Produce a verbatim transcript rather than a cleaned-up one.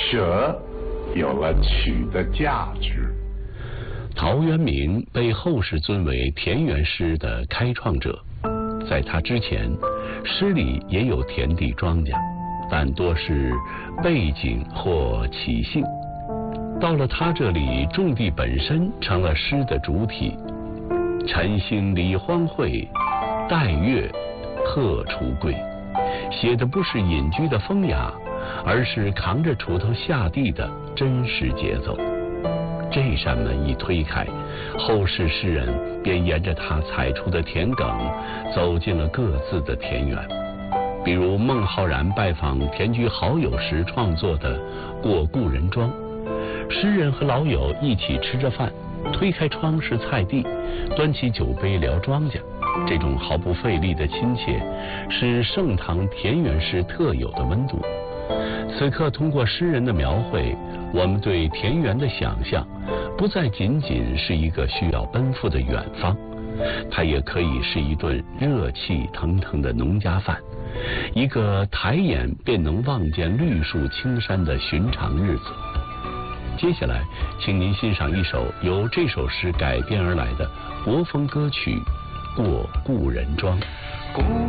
舍有了取的价值。 陶渊明被后世尊为田园诗的开创者，在他之前，诗里也有田地庄稼，但多是背景或起兴。到了他这里，种地本身成了诗的主体。晨兴理荒秽，待月荷锄归，写的不是隐居的风雅，而是扛着锄头下地的真实节奏。这扇门一推开，后世诗人便沿着他踩出的田埂走进了各自的田园。比如孟浩然拜访田居好友时创作的《过故人庄》，诗人和老友一起吃着饭，推开窗是菜地，端起酒杯聊庄稼。这种毫不费力的亲切，是盛唐田园诗特有的温度。此刻通过诗人的描绘，我们对田园的想象不再仅仅是一个需要奔赴的远方，它也可以是一顿热气腾腾的农家饭，一个抬眼便能望见绿树青山的寻常日子。接下来请您欣赏一首由这首诗改编而来的国风歌曲《过故人庄》。